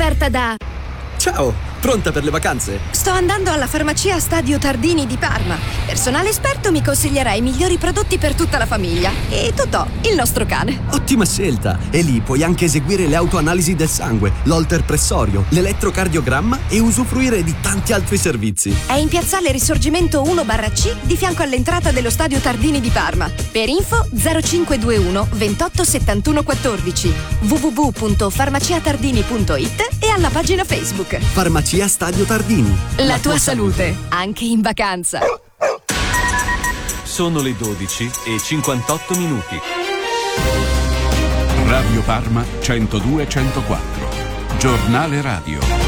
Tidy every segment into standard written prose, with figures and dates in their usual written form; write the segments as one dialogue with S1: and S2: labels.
S1: offerta da...
S2: Ciao, pronta per le vacanze?
S1: Sto andando alla farmacia Stadio Tardini di Parma. Personale esperto mi consiglierà i migliori prodotti per tutta la famiglia. E Totò, il nostro cane.
S2: Ottima scelta! E lì puoi anche eseguire le autoanalisi del sangue, l'holter pressorio, l'elettrocardiogramma e usufruire di tanti altri servizi.
S1: È in piazzale Risorgimento 1/C di fianco all'entrata dello Stadio Tardini di Parma. Per info 0521 28 71 14 www.farmaciatardini.it e alla pagina Facebook.
S2: Farmacia Stadio Tardini.
S1: La tua salute, anche in vacanza.
S3: Sono le 12:58.
S4: Radio Parma 102-104. Giornale radio.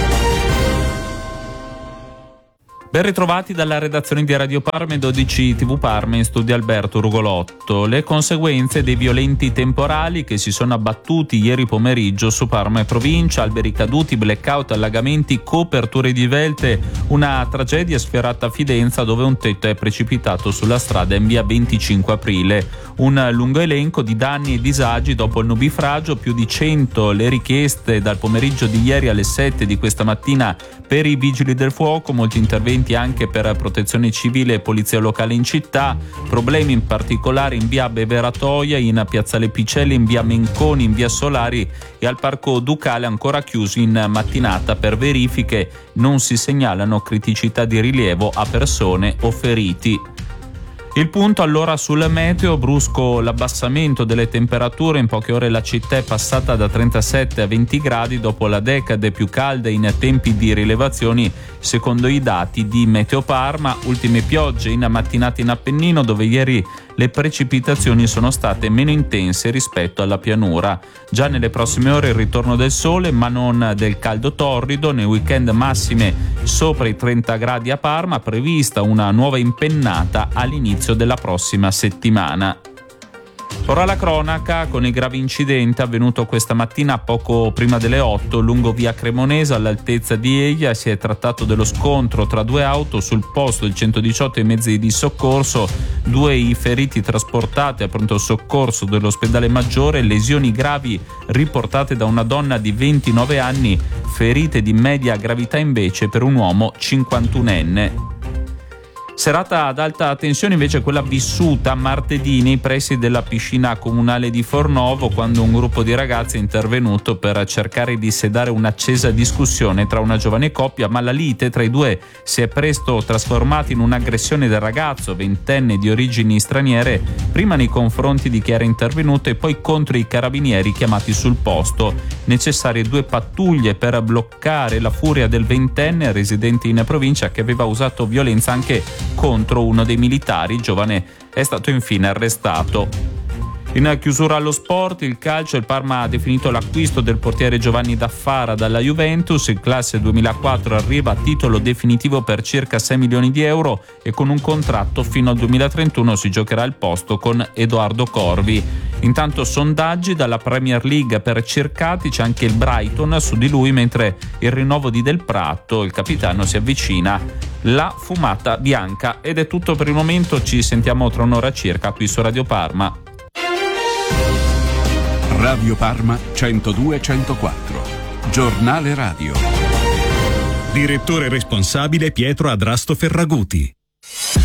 S5: Ben ritrovati dalla redazione di Radio Parma e 12 TV Parma, in studio Alberto Rugolotto. Le conseguenze dei violenti temporali che si sono abbattuti ieri pomeriggio su Parma e provincia, alberi caduti, blackout, allagamenti, coperture divelte, una tragedia sfiorata a Fidenza dove un tetto è precipitato sulla strada in via 25 aprile. Un lungo elenco di danni e disagi dopo il nubifragio, più di 100 le richieste dal pomeriggio di ieri alle 7 di questa mattina per i vigili del fuoco, molti interventi anche per protezione civile e polizia locale in città, problemi in particolare in via Beveratoia, in piazzale Picelli, in via Menconi, in via Solari e al parco Ducale ancora chiusi in mattinata per verifiche. Non si segnalano criticità di rilievo a persone o feriti. Il punto allora sul meteo, brusco l'abbassamento delle temperature, in poche ore la città è passata da 37 a 20 gradi dopo la decade più calda in tempi di rilevazioni secondo i dati di Meteo Parma. Ultime piogge in mattinata in Appennino dove ieri le precipitazioni sono state meno intense rispetto alla pianura. Già nelle prossime ore il ritorno del sole ma non del caldo torrido, nel weekend massime sopra i 30 gradi a Parma, prevista una nuova impennata all'inizio della prossima settimana. Ora la cronaca con il grave incidente avvenuto questa mattina poco prima delle 8 lungo via Cremonese all'altezza di Eglia. Si è trattato dello scontro tra due auto, sul posto il 118 e i mezzi di soccorso, due i feriti trasportati al pronto soccorso dell'ospedale Maggiore, lesioni gravi riportate da una donna di 29 anni, ferite di media gravità invece per un uomo 51enne. Serata ad alta tensione invece quella vissuta martedì nei pressi della piscina comunale di Fornovo, quando un gruppo di ragazzi è intervenuto per cercare di sedare un'accesa discussione tra una giovane coppia, ma la lite tra i due si è presto trasformata in un'aggressione del ragazzo, ventenne di origini straniere, prima nei confronti di chi era intervenuto e poi contro i carabinieri chiamati sul posto. Necessarie 2 pattuglie per bloccare la furia del ventenne residente in provincia che aveva usato violenza anche contro uno dei militari. Il giovane è stato infine arrestato. In chiusura allo sport, il calcio, il Parma ha definito l'acquisto del portiere Giovanni Daffara dalla Juventus. Il classe 2004 arriva a titolo definitivo per circa 6 milioni di euro e con un contratto fino al 2031 si giocherà il posto con Edoardo Corvi. Intanto sondaggi dalla Premier League per Cercati, c'è anche il Brighton su di lui, mentre il rinnovo di Del Prato, il capitano, si avvicina la fumata bianca. Ed è tutto per il momento, ci sentiamo tra un'ora circa qui su Radio Parma.
S4: Radio Parma 102-104. Giornale radio.
S6: Direttore responsabile Pietro Adrasto Ferraguti.